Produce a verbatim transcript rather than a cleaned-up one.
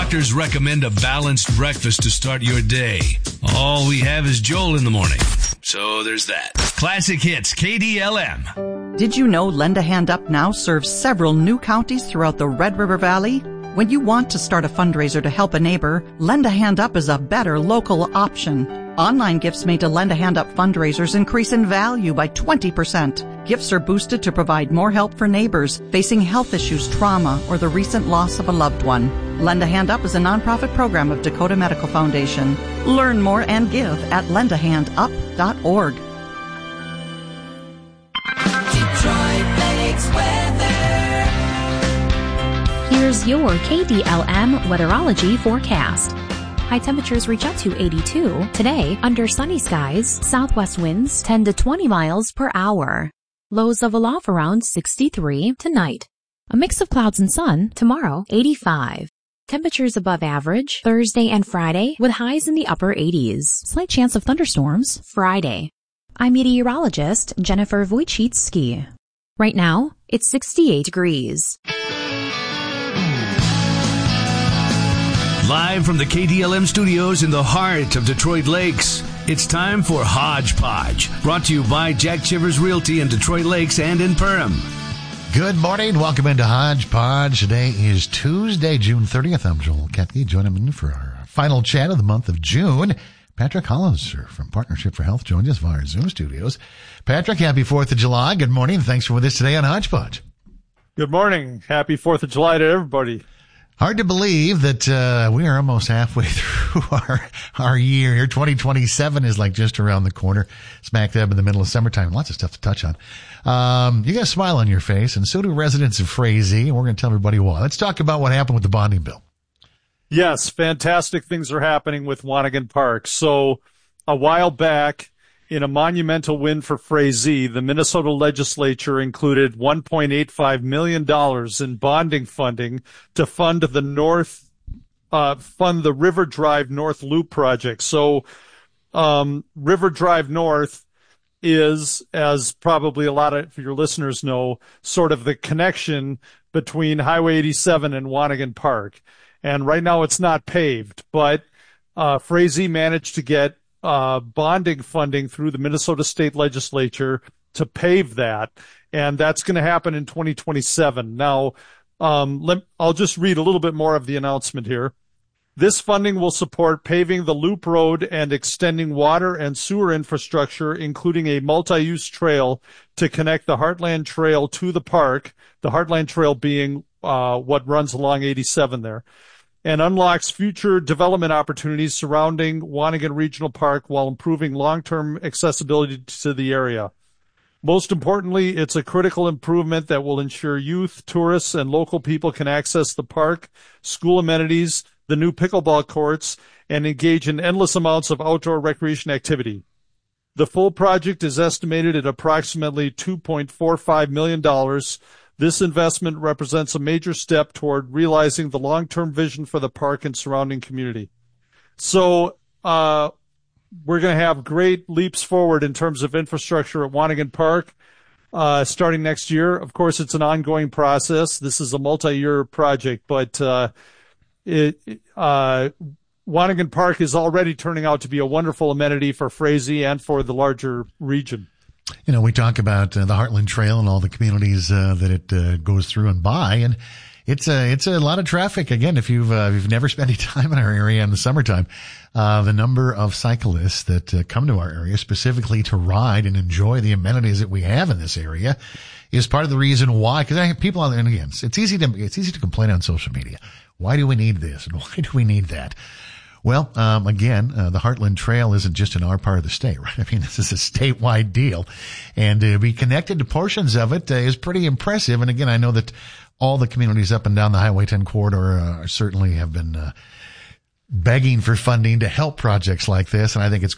Doctors recommend a balanced breakfast to start your day. All we have is Joel in the morning. So there's that. Classic Hits, K D L M. Did you know Lend a Hand Up now serves several new counties throughout the Red River Valley? When you want to start a fundraiser to help a neighbor, Lend a Hand Up is a better local option. Online gifts made to Lend a Hand Up fundraisers increase in value by twenty percent. Gifts are boosted to provide more help for neighbors facing health issues, trauma, or the recent loss of a loved one. Lend a Hand Up is a nonprofit program of Dakota Medical Foundation. Learn more and give at lend a hand up dot org. Detroit Lakes weather. Here's your K D L M weatherology forecast. High temperatures reach up to eighty-two. Today, under sunny skies, southwest winds ten to twenty miles per hour. Lows level off around sixty-three tonight. A mix of clouds and sun tomorrow, eighty-five. Temperatures above average Thursday and Friday with highs in the upper eighties. Slight chance of thunderstorms Friday. I'm meteorologist Jennifer Wojcicki. Right now, it's sixty-eight degrees. Live from the K D L M studios in the heart of Detroit Lakes, it's time for Hodgepodge, brought to you by Jack Chivers Realty in Detroit Lakes and in Perham. Good morning. Welcome into Hodgepodge. Today is Tuesday, June thirtieth. I'm Joel Ketke. Joining me for our final chat of the month of June. Patrick Hollister from Partnership for Health joins us via our Zoom studios. Patrick, happy fourth of July. Good morning. Thanks for with us today on Hodgepodge. Good morning. Happy fourth of July to everybody. Hard to believe that uh, we are almost halfway through our our year here. twenty twenty-seven is like just around the corner, smack dab in the middle of summertime. Lots of stuff to touch on. Um, you got a smile on your face, and so do residents of Frazee, and we're going to tell everybody why. Let's talk about what happened with the bonding bill. Yes, fantastic things are happening with Wanigan Park. So a while back, in a monumental win for Frazee, the Minnesota legislature included one point eight five million dollars in bonding funding to fund the North, uh, fund the River Drive North Loop project. So, um, River Drive North is, as probably a lot of your listeners know, sort of the connection between Highway eighty-seven and Wanigan Park. And right now it's not paved, but, uh, Frazee managed to get Uh, bonding funding through the Minnesota State Legislature to pave that, and that's going to happen in twenty twenty-seven. Now, um, let, I'll just read a little bit more of the announcement here. This funding will support paving the loop road and extending water and sewer infrastructure, including a multi-use trail to connect the Heartland Trail to the park, the Heartland Trail being uh, what runs along eighty-seven there, and unlocks future development opportunities surrounding Wanigan Regional Park while improving long-term accessibility to the area. Most importantly, it's a critical improvement that will ensure youth, tourists, and local people can access the park, school amenities, the new pickleball courts, and engage in endless amounts of outdoor recreation activity. The full project is estimated at approximately two point four five million dollars. This investment represents a major step toward realizing the long-term vision for the park and surrounding community. So uh, we're going to have great leaps forward in terms of infrastructure at Wanigan Park uh, starting next year. Of course, it's an ongoing process. This is a multi-year project, but uh, it, uh, Wanigan Park is already turning out to be a wonderful amenity for Frazee and for the larger region. You know, we talk about uh, the Heartland Trail and all the communities uh, that it uh, goes through and by, and it's a it's a lot of traffic. Again, if you've uh, if you've never spent any time in our area in the summertime, uh, the number of cyclists that uh, come to our area specifically to ride and enjoy the amenities that we have in this area is part of the reason why. Because I have people on there, and again, it's easy to it's easy to complain on social media. Why do we need this and why do we need that? Well, um, again, uh, the Heartland Trail isn't just in our part of the state, right? I mean, this is a statewide deal, and to be connected to portions of it uh, is pretty impressive. And again, I know that all the communities up and down the Highway ten corridor uh, certainly have been uh, begging for funding to help projects like this, and I think it's